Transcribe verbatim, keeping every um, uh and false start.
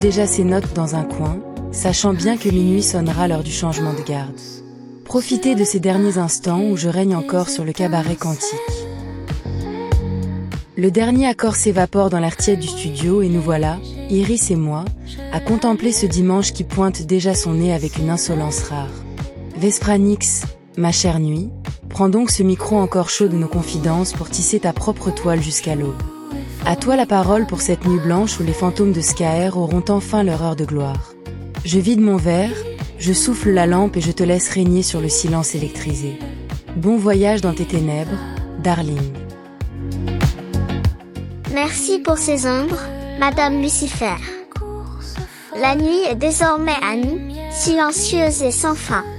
déjà ses notes dans un coin, sachant bien que minuit sonnera l'heure du changement de garde. Profitez de ces derniers instants où je règne encore sur le cabaret quantique. Le dernier accord s'évapore dans l'air tiède du studio et nous voilà, Iris et moi, à contempler ce dimanche qui pointe déjà son nez avec une insolence rare. Vespranix, ma chère nuit, prends donc ce micro encore chaud de nos confidences pour tisser ta propre toile jusqu'à l'aube. À toi la parole pour cette nuit blanche où les fantômes de Skaer auront enfin leur heure de gloire. Je vide mon verre, je souffle la lampe et je te laisse régner sur le silence électrisé. Bon voyage dans tes ténèbres, darling. Merci pour ces ombres, Madame Lucifer. La nuit est désormais à nous, silencieuse et sans fin.